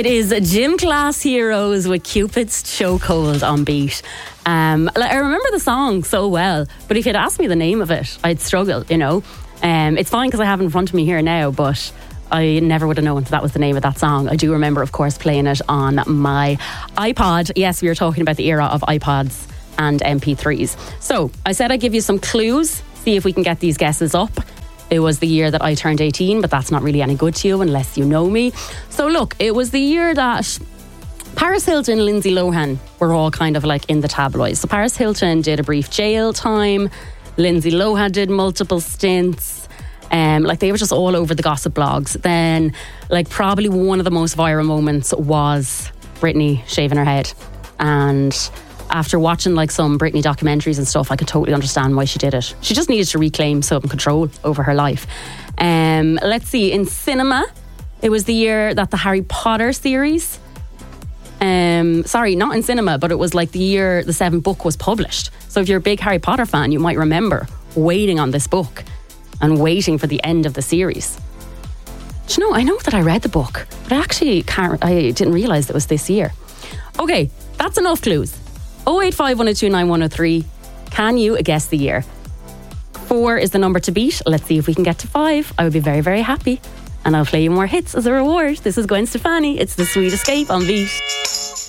It is Gym Class Heroes with Cupid's Chokehold on Beat. I remember the song so well, but if you'd asked me the name of it, I'd struggle, you know. It's fine because I have it in front of me here now, but I never would have known that was the name of that song. I do remember, of course, playing it on my iPod. Yes, we were talking about the era of iPods and MP3s. So I said I'd give you some clues, see if we can get these guesses up. It was the year that I turned 18, but that's not really any good to you unless you know me. So look, it was the year that Paris Hilton and Lindsay Lohan were all kind of like in the tabloids. So Paris Hilton did a brief jail time. Lindsay Lohan did multiple stints. They were just all over the gossip blogs. Then, probably one of the most viral moments was Britney shaving her head. And after watching some Britney documentaries and stuff, I could totally understand why she did it. She just needed to reclaim some control over her life. Let's see, in cinema, it was the year that the Harry Potter series, sorry, not in cinema, but it was the year the 7th book was published. So if you're a big Harry Potter fan, you might remember waiting on this book and waiting for the end of the series. Do you know, I know that I read the book, but I didn't realise it was this year. Okay, that's enough clues. 085 102 9103. Can you guess the year? 4 is the number to beat. Let's see if we can get to 5. I would be very, very happy. And I'll play you more hits as a reward. This is Gwen Stefani. It's The Sweet Escape on Beat.